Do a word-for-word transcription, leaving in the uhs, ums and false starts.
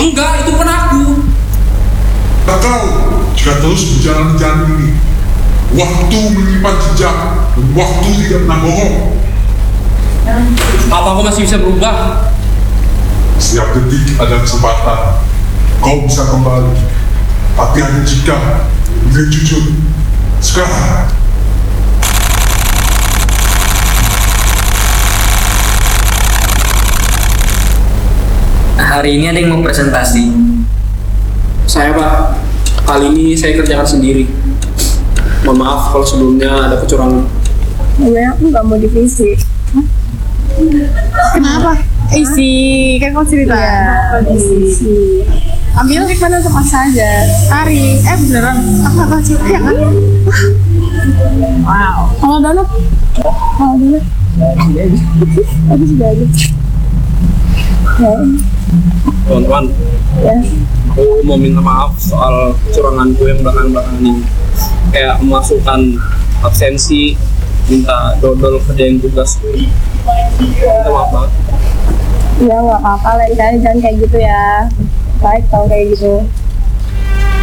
Enggak, itu bukan aku. Kau jika terus berjalan di jalan ini, waktu menyimpan jejak dan waktu tidak pernah bohong. Apa aku masih bisa berubah? Setiap detik ada kesempatan. Kau bisa kembali, tapi hanya jika dengan jujur. Sekarang. Hari ini ada yang mau presentasi. Saya Pak, kali ini saya kerjakan sendiri. Mohon maaf kalau sebelumnya ada kecurangan. Sebenarnya aku nggak mau divisi. Kenapa? Isi kan kau cerita. Ya, divisi. Ambil Mana terpaksa aja. hari. Eh beneran? Aku nggak tahu sih. Ya kan? Wow. Kalau donat, kalau donat, aku sudah ada. Ya, Teman-teman, ya. aku mau minta maaf soal kecuranganku yang belakangan-belakangan ini. Kayak memasukkan absensi, minta dodol kerjain tugas. Minta maaf banget. Ya nggak apa-apa, lain kali jangan kayak gitu ya. Baik tau kayak gitu.